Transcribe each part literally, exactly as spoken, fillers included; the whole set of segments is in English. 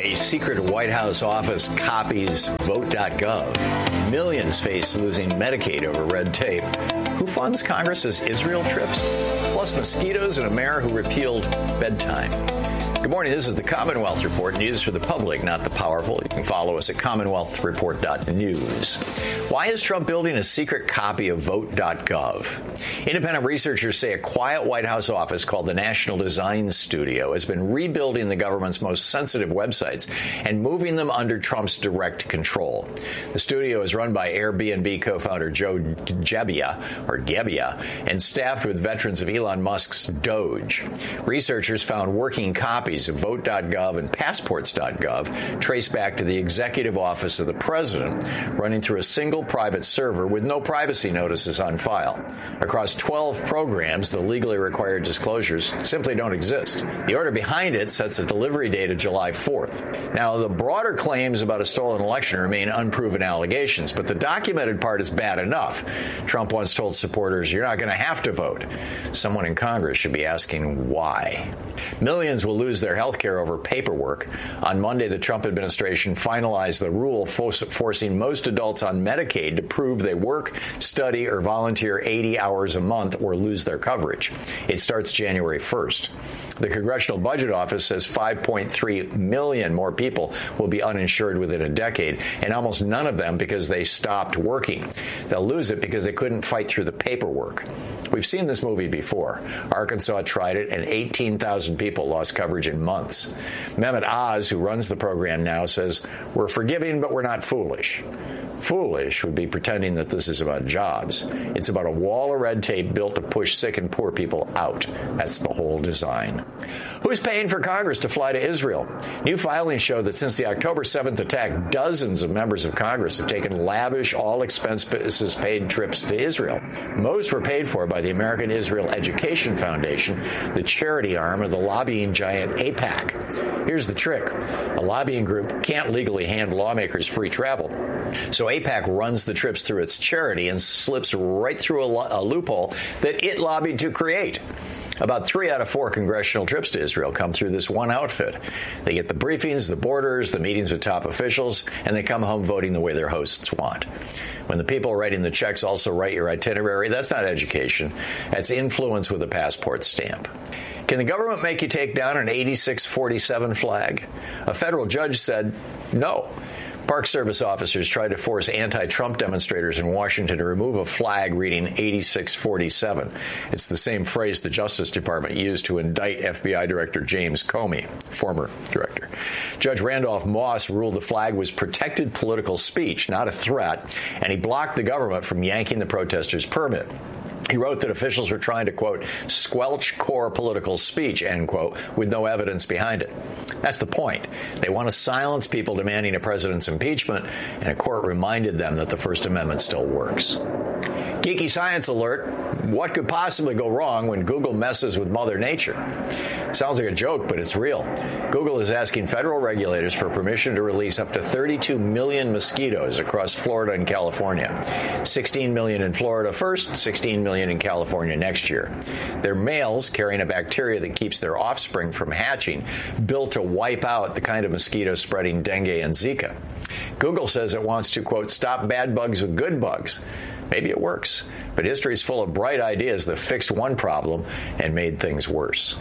A secret White House office copies vote dot gov. Millions face losing Medicaid over red tape. Who funds Congress's Israel trips? Plus mosquitoes and a mayor who repealed bedtime. Good morning. This is the Commonwealth Report, news for the public, not the powerful. You can follow us at commonwealth report dot news. Why is Trump building a secret copy of vote dot gov? Independent researchers say a quiet White House office called the National Design Studio has been rebuilding the government's most sensitive websites and moving them under Trump's direct control. The studio is run by Airbnb co-founder Joe Gebbia, or Gebbia, and staffed with veterans of Elon Musk's Doge. Researchers found working copies of vote dot gov and passports dot gov trace back to the executive office of the president, running through a single private server with no privacy notices on file. Across twelve programs, the legally required disclosures simply don't exist. The order behind it sets a delivery date of July fourth. Now, the broader claims about a stolen election remain unproven allegations, but the documented part is bad enough. Trump once told supporters, "You're not going to have to vote." Someone in Congress should be asking why. Millions will lose their health care over paperwork. On Monday, the Trump administration finalized the rule forcing most adults on Medicaid to prove they work, study, or volunteer eighty hours a month or lose their coverage. It starts January first. The Congressional Budget Office says five point three million more people will be uninsured within a decade, and almost none of them because they stopped working. They'll lose it because they couldn't fight through the paperwork. We've seen this movie before. Arkansas tried it, and eighteen thousand people lost coverage in months. Mehmet Oz, who runs the program now, says, "We're forgiving, but we're not foolish." Foolish would be pretending that this is about jobs. It's about a wall of red tape built to push sick and poor people out. That's the whole design. Who's paying for Congress to fly to Israel? New filings show that since the October seventh attack, dozens of members of Congress have taken lavish, all-expenses-paid trips to Israel. Most were paid for by the American Israel Education Foundation, the charity arm of the lobbying giant AIPAC. Here's the trick. A lobbying group can't legally hand lawmakers free travel. So AIPAC runs the trips through its charity and slips right through a, lo- a loophole that it lobbied to create. About three out of four congressional trips to Israel come through this one outfit. They get the briefings, the borders, the meetings with top officials, and they come home voting the way their hosts want. When the people writing the checks also write your itinerary, that's not education. That's influence with a passport stamp. Can the government make you take down an eighty-six forty-seven flag? A federal judge said no. Park Service officers tried to force anti-Trump demonstrators in Washington to remove a flag reading eighty-six forty-seven. It's the same phrase the Justice Department used to indict F B I Director James Comey, former director. Judge Randolph Moss ruled the flag was protected political speech, not a threat, and he blocked the government from yanking the protesters' permit. He wrote that officials were trying to, quote, squelch core political speech, end quote, with no evidence behind it. That's the point. They want to silence people demanding a president's impeachment, and a court reminded them that the First Amendment still works. Geeky science alert. What could possibly go wrong when Google messes with Mother Nature? Sounds like a joke, but it's real. Google is asking federal regulators for permission to release up to thirty-two million mosquitoes across Florida and California. sixteen million in Florida first, sixteen million in California next year. They're males carrying a bacteria that keeps their offspring from hatching, built to wipe out the kind of mosquito spreading dengue and Zika. Google says it wants to, quote, stop bad bugs with good bugs. Maybe it works, but history is full of bright ideas that fixed one problem and made things worse.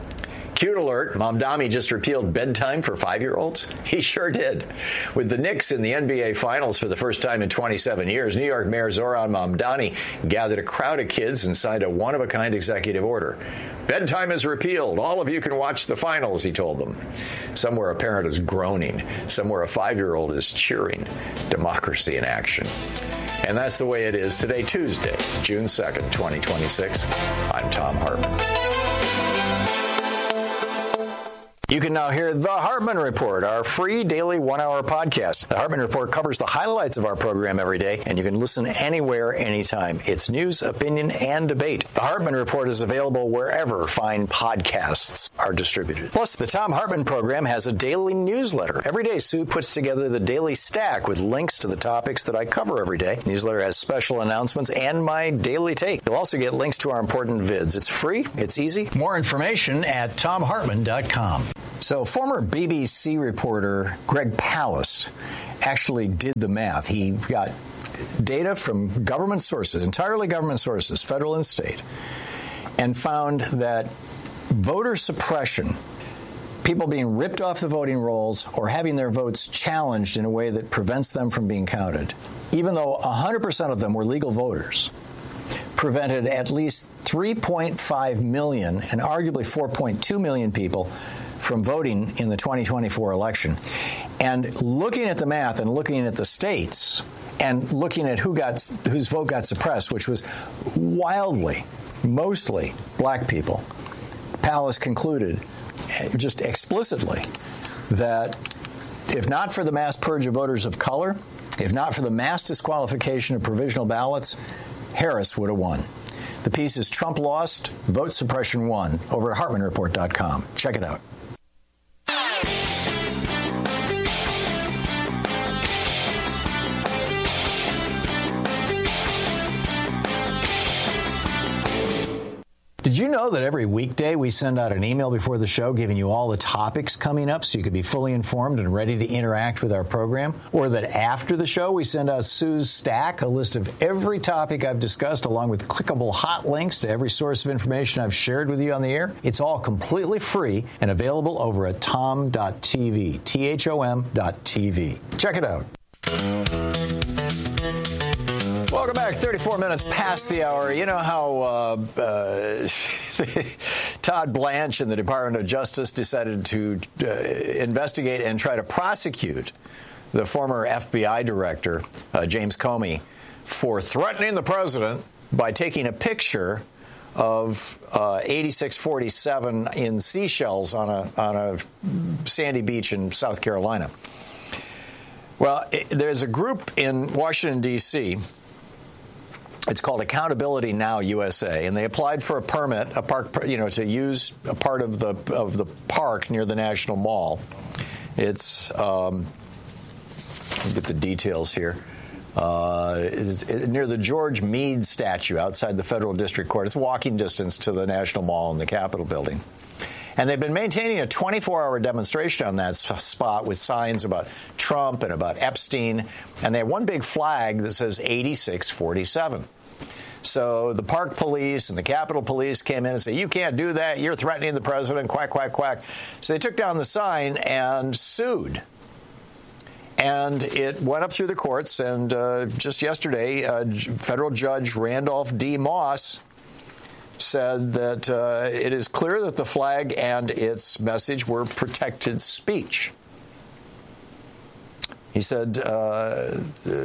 Cute alert, Mamdani just repealed bedtime for five-year-olds? He sure did. With the Knicks in the N B A Finals for the first time in twenty-seven years, New York Mayor Zohran Mamdani gathered a crowd of kids and signed a one-of-a-kind executive order. Bedtime is repealed. All of you can watch the finals, he told them. Somewhere a parent is groaning. Somewhere a five-year-old is cheering. Democracy in action. And that's the way it is today, Tuesday, June second, twenty twenty-six. I'm Thom Hartmann. You can now hear The Hartmann Report, our free daily one-hour podcast. The Hartmann Report covers the highlights of our program every day, and you can listen anywhere, anytime. It's news, opinion, and debate. The Hartmann Report is available wherever fine podcasts are distributed. Plus, the Thom Hartmann program has a daily newsletter. Every day, Sue puts together the daily stack with links to the topics that I cover every day. The newsletter has special announcements and my daily take. You'll also get links to our important vids. It's free. It's easy. More information at thom hartmann dot com. So former B B C reporter Greg Palast actually did the math. He got data from government sources, entirely government sources, federal and state, and found that voter suppression, people being ripped off the voting rolls or having their votes challenged in a way that prevents them from being counted, even though one hundred percent of them were legal voters, prevented at least three point five million and arguably four point two million people from voting in the twenty twenty-four election. And looking at the math and looking at the states and looking at who got whose vote got suppressed, which was wildly, mostly black people, Palast concluded just explicitly that if not for the mass purge of voters of color, if not for the mass disqualification of provisional ballots, Harris would have won. The piece is Trump Lost, Vote Suppression Won, over at Hartman Report dot com. Check it out. Did you know that every weekday we send out an email before the show giving you all the topics coming up so you could be fully informed and ready to interact with our program? Or that after the show we send out Sue's Stack, a list of every topic I've discussed along with clickable hot links to every source of information I've shared with you on the air? It's all completely free and available over at tom dot t v, T H O M dot T V. Check it out. Welcome back. thirty-four minutes past the hour. You know how uh, uh, Todd Blanche and the Department of Justice decided to uh, investigate and try to prosecute the former F B I director, uh, James Comey, for threatening the president by taking a picture of uh, eighty-six forty-seven in seashells on a, on a sandy beach in South Carolina. Well, it, there's a group in Washington, D C, it's called Accountability Now U S A, and they applied for a permit, a park, you know, to use a part of the of the park near the National Mall. It's um, let me get the details here. Uh, it's near the George Meade statue outside the Federal District Court. It's walking distance to the National Mall and the Capitol building. And they've been maintaining a twenty-four hour demonstration on that spot with signs about Trump and about Epstein. And they have one big flag that says eighty-six forty-seven. So the park police and the Capitol police came in and said, you can't do that. You're threatening the president. Quack, quack, quack. So they took down the sign and sued. And it went up through the courts. And uh, just yesterday, uh, federal judge Randolph D. Moss said that uh, it is clear that the flag and its message were protected speech. He said, uh,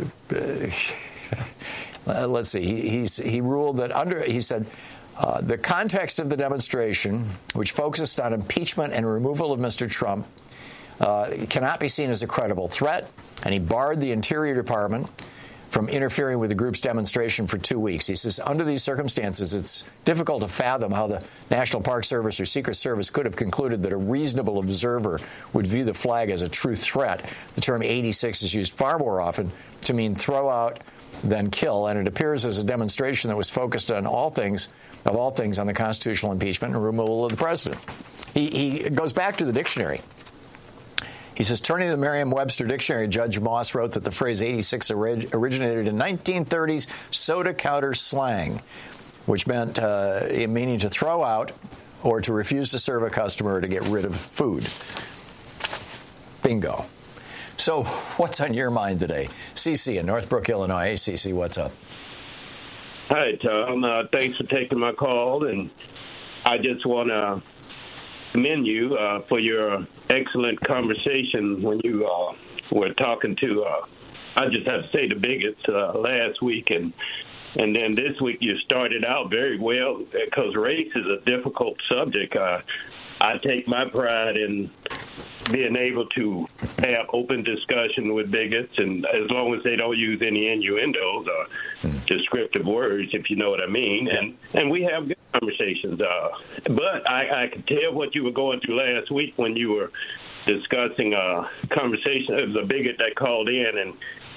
uh, let's see, he, he's, he ruled that under, he said, uh, the context of the demonstration, which focused on impeachment and removal of Mister Trump, uh, cannot be seen as a credible threat, and he barred the Interior Department from interfering with the group's demonstration for two weeks. He says, under these circumstances, it's difficult to fathom how the National Park Service or Secret Service could have concluded that a reasonable observer would view the flag as a true threat. The term eighty-six is used far more often to mean throw out than kill, and it appears as a demonstration that was focused on all things, of all things, on the constitutional impeachment and removal of the president. He, he goes back to the dictionary. He says, turning to the Merriam-Webster dictionary, Judge Moss wrote that the phrase eighty-six orig- originated in nineteen thirties soda counter slang, which meant uh, meaning to throw out or to refuse to serve a customer or to get rid of food. Bingo. So what's on your mind today? Cece in Northbrook, Illinois. Hey, Cece, what's up? Hi, Tom. Uh, thanks for taking my call, and I just want to commend you uh, for your excellent conversation when you uh, were talking to, uh, I just have to say, the bigots uh, last week. And and then this week you started out very well because race is a difficult subject. Uh, I take my pride in being able to have open discussion with bigots, and as long as they don't use any innuendos or descriptive words, if you know what I mean. And and we have good conversations. Uh, but I, I could tell what you were going through last week when you were discussing a conversation. It was a bigot that called in, and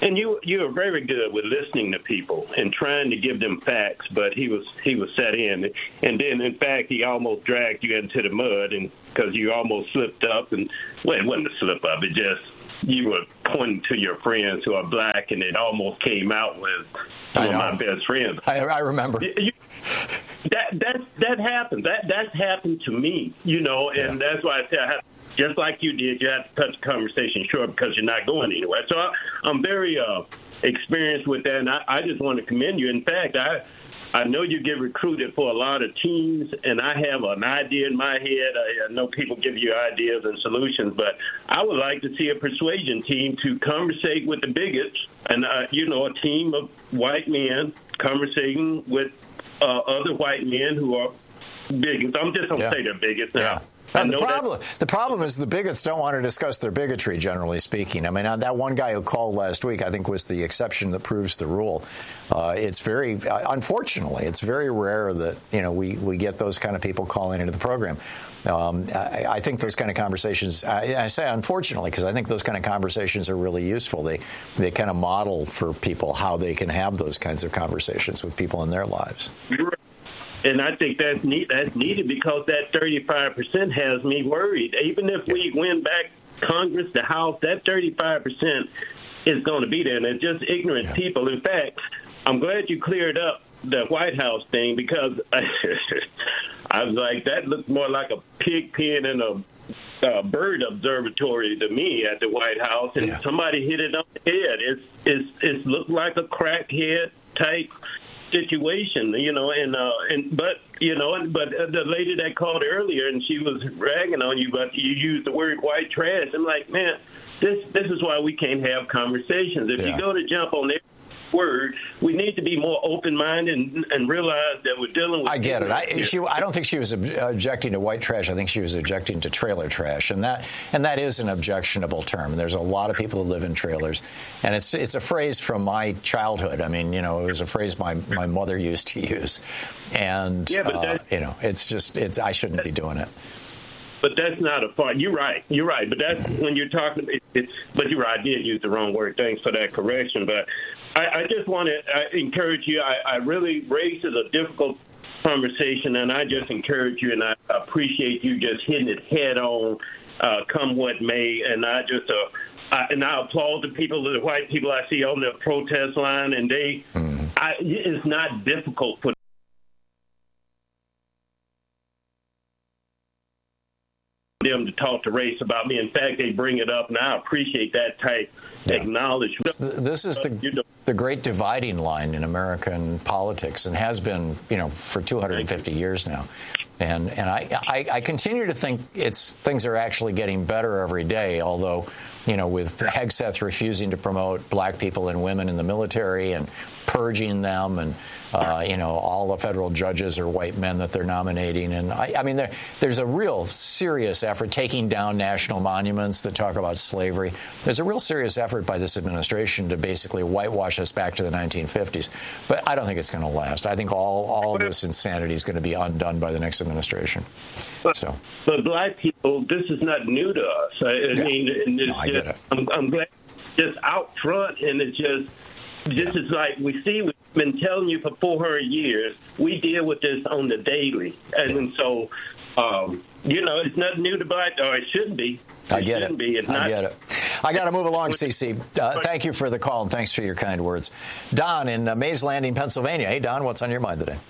And you you are very good with listening to people and trying to give them facts, but he was he was set in, and then in fact he almost dragged you into the mud, and because you almost slipped up, and well, it wasn't a slip up, it just you were pointing to your friends who are black, and it almost came out with some of my best friends. I, I remember. You, that that that happened. That that's happened to me, you know, and yeah. that's why I said I have. Just like you did, you have to cut the conversation short because you're not going anywhere. So I, I'm very uh, experienced with that, and I, I just want to commend you. In fact, I I know you get recruited for a lot of teams, and I have an idea in my head. I, I know people give you ideas and solutions, but I would like to see a persuasion team to conversate with the bigots, and uh, you know, a team of white men conversating with uh, other white men who are bigots. I'm just going to yeah. say they're bigots now. Yeah. And the problem, the problem is the bigots don't want to discuss their bigotry, generally speaking. I mean, that one guy who called last week, I think, was the exception that proves the rule. Uh, it's very, uh, unfortunately, it's very rare that, you know, we, we get those kind of people calling into the program. Um, I, I think those kind of conversations, I, I say unfortunately, because I think those kind of conversations are really useful. They, they kind of model for people how they can have those kinds of conversations with people in their lives. And I think that's need, that's needed because that thirty-five percent has me worried. Even if we win back Congress, the House, that thirty-five percent is going to be there. And it's just ignorant yeah. people. In fact, I'm glad you cleared up the White House thing because I, I was like, that looked more like a pig pen and a uh, bird observatory to me at the White House. And yeah. somebody hit it on the head. It's, it's, it's looked like a crackhead type situation, you know, and uh, and but you know, but the lady that called earlier and she was ragging on you, but you used the word white trash. I'm like, man, this this is why we can't have conversations. If yeah. you go to jump on every word, we need to be more open-minded and, and realize that we're dealing with. I get it. I, she, I don't think she was ob- objecting to white trash. I think she was objecting to trailer trash, and that and that is an objectionable term. There's a lot of people who live in trailers, and it's it's a phrase from my childhood. I mean, you know, it was a phrase my, my mother used to use, and yeah, but uh, you know, it's just it's I shouldn't be doing it. But that's not a part. You're right. You're right. But that's when you're talking. It, it's. But you're right. I did use the wrong word. Thanks for that correction. But I, I just want to encourage you. I, I really raised a difficult conversation, and I just encourage you, and I appreciate you just hitting it head on, uh, come what may. And I just. Uh, I, and I applaud the people, the white people I see on the protest line, and they. Mm-hmm. I, it's not difficult for them to talk to race about me. In fact, they bring it up, and I appreciate that type yeah. acknowledgement. This is the the great dividing line in American politics, and has been, you know, for two hundred fifty years now. And and I, I I continue to think it's things are actually getting better every day. Although, you know, with Hegseth refusing to promote black people and women in the military and purging them, and uh, you know, all the federal judges are white men that they're nominating, and I, I mean, there, there's a real serious effort taking down national monuments that talk about slavery. There's a real serious effort by this administration to basically whitewash us back to the nineteen fifties. But I don't think it's going to last. I think all all of this insanity is going to be undone by the next administration. But, so, but black people, this is not new to us. I, I yeah. mean, and it's no, I just, get it. I'm, I'm glad just out front, and it's just. This yeah. is like we see, we've been telling you for four hundred years, we deal with this on the daily. And yeah. so, um, you know, it's nothing new to black, or it shouldn't be. It I get it. Be. It's I not- get it. I got to move along, C C. Uh, thank you for the call, and thanks for your kind words. Don in uh, Mays Landing, Pennsylvania. Hey, Don, what's on your mind today?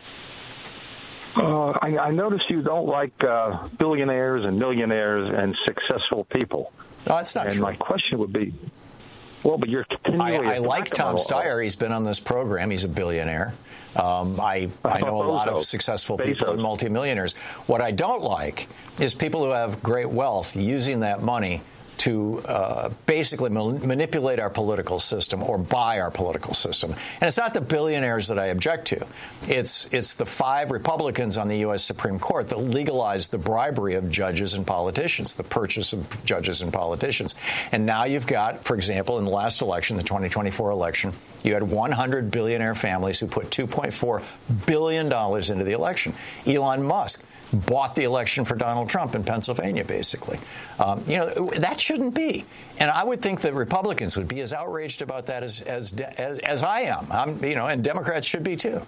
Uh, I, I noticed you don't like uh, billionaires and millionaires and successful people. No, that's not and true. And my question would be, well, but you're continually... I, I like Tom Steyer. He's been on this program. He's a billionaire. Um, I, I know a lot of successful people and multimillionaires. What I don't like is people who have great wealth using that money to uh, basically ma- manipulate our political system or buy our political system. And it's not the billionaires that I object to. It's it's the five Republicans on the U S Supreme Court that legalized the bribery of judges and politicians, the purchase of judges and politicians. And now you've got, for example, in the last election, the twenty twenty-four election, you had one hundred billionaire families who put two point four billion dollars into the election. Elon Musk bought the election for Donald Trump in Pennsylvania, basically. Um, you know, that shouldn't be. And I would think that Republicans would be as outraged about that as as as, as I am. I'm, you know, and Democrats should be too.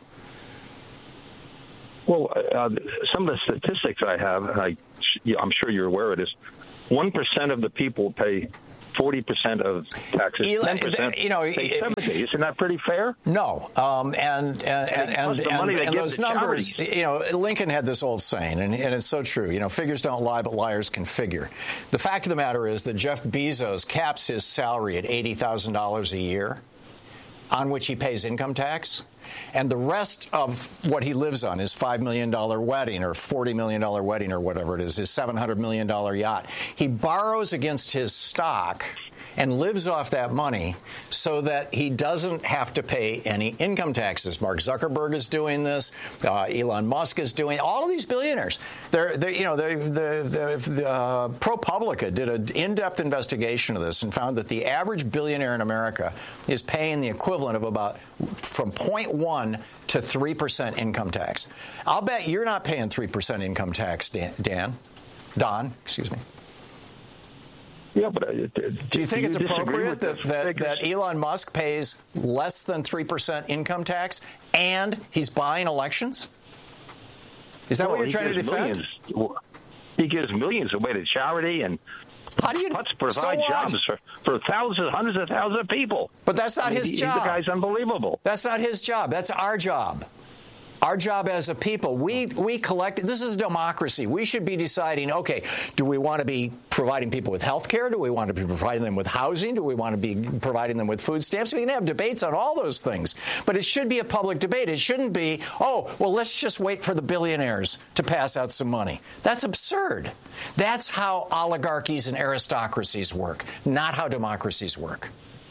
Well, uh, some of the statistics I have, and I, I'm sure you're aware of this, one percent of the people pay forty percent of taxes, ten percent you know, pay seventy. Isn't that pretty fair? No. Um, and and, and, and, the and, and those numbers, charities. you know, Lincoln had this old saying, and, and it's so true, you know, figures don't lie, but liars can figure. The fact of the matter is that Jeff Bezos caps his salary at eighty thousand dollars a year, on which he pays income tax. And the rest of what he lives on, his five million dollars wedding or forty million dollars wedding or whatever it is, his seven hundred million dollars yacht, he borrows against his stock and lives off that money so that he doesn't have to pay any income taxes. Mark Zuckerberg is doing this. Uh, Elon Musk is doing all of these billionaires. They're, they're you know, they're, the the uh, ProPublica did an in-depth investigation of this and found that the average billionaire in America is paying the equivalent of about from zero point one to three percent income tax. I'll bet you're not paying three percent income tax, Dan. Dan. Don, excuse me. Yeah, but uh, do you think do it's you appropriate that, the that, that Elon Musk pays less than three percent income tax and he's buying elections? Is that well, what you're trying to defend? Millions. He gives millions away to charity and How do you, let's provide so jobs for, for thousands, hundreds of thousands of people. But that's not I mean, his he, job. The guy's unbelievable. That's not his job. That's our job. Our job as a people, we we collect. This is a democracy. We should be deciding, okay, do we want to be providing people with health care? Do we want to be providing them with housing? Do we want to be providing them with food stamps? We can have debates on all those things. But it should be a public debate. It shouldn't be, oh, well, let's just wait for the billionaires to pass out some money. That's absurd. That's how oligarchies and aristocracies work, not how democracies work.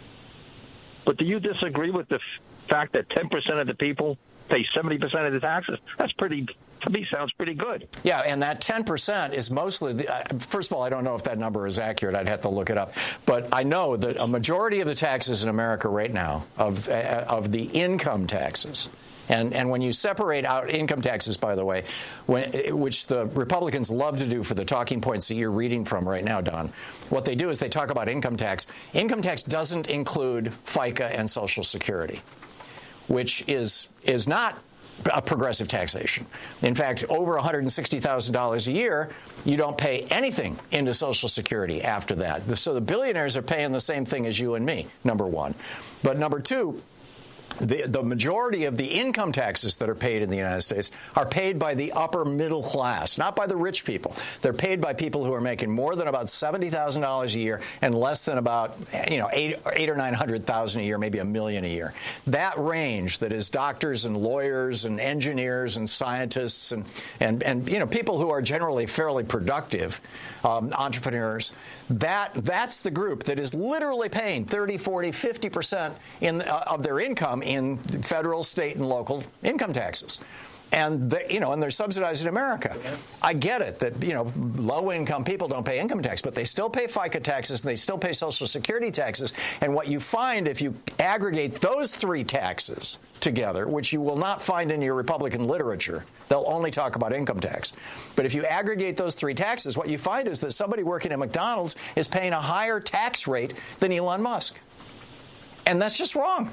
But do you disagree with the f- fact that ten percent of the people pay seventy percent of the taxes? That's pretty, to me, sounds pretty good. Yeah, and that ten percent is mostly, the, uh, first of all, I don't know if that number is accurate. I'd have to look it up. But I know that a majority of the taxes in America right now, of uh, of the income taxes, and, and when you separate out income taxes, by the way, when, which the Republicans love to do for the talking points that you're reading from right now, Don, what they do is they talk about income tax. Income tax doesn't include FICA and Social Security, which is is not a progressive taxation. In fact, over one hundred sixty thousand dollars a year, you don't pay anything into Social Security after that. So the billionaires are paying the same thing as you and me, number one. But number two, The, the majority of the income taxes that are paid in the United States are paid by the upper middle class, not by the rich people. They're paid by people who are making more than about seventy thousand dollars a year and less than about, you know, eight, eight or nine hundred thousand a year, maybe a million a year. That range that is doctors and lawyers and engineers and scientists and and, and you know, people who are generally fairly productive, um, entrepreneurs. That that's the group that is literally paying thirty, forty, fifty percent in uh, of their income in federal, state, and local income taxes. And they, you know, and they're subsidized in America. I get it that, you know, low-income people don't pay income tax, but they still pay FICA taxes and they still pay Social Security taxes. And what you find if you aggregate those three taxes together, which you will not find in your Republican literature, they'll only talk about income tax. But if you aggregate those three taxes, what you find is that somebody working at McDonald's is paying a higher tax rate than Elon Musk. And that's just wrong.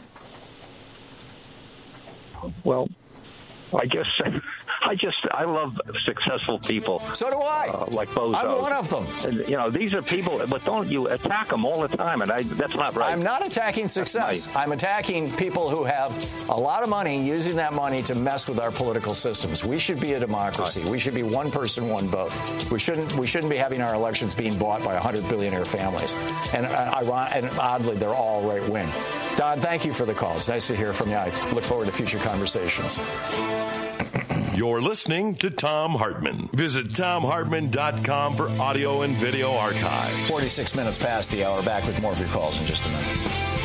Well, I guess I just I love successful people. So do I. Uh, like Bozo. I'm one of them. And, you know, these are people, but don't you attack them all the time, and I, that's not right. I'm not attacking success. Nice. I'm attacking people who have a lot of money using that money to mess with our political systems. We should be a democracy. Right. We should be one person, one vote. We shouldn't we shouldn't be having our elections being bought by one hundred billionaire families. And, uh, and oddly, they're all right wing. Don, thank you for the call. It's nice to hear from you. I look forward to future conversations. You're listening to Thom Hartmann. Visit Thom Hartmann dot com for audio and video archives. forty-six minutes past the hour. Back with more of your calls in just a minute.